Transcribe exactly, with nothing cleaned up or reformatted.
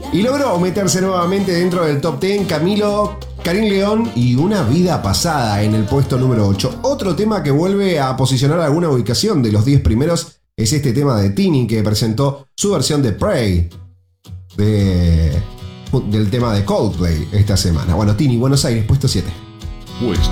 Y logró meterse nuevamente dentro del top diez Camilo, Karim León y Una vida pasada en el puesto número ocho. Otro tema que vuelve a posicionar alguna ubicación de los diez primeros es este tema de Tini, que presentó su versión de Pray de, del tema de Coldplay esta semana. Bueno, Tini, Buenos Aires, puesto siete. Pues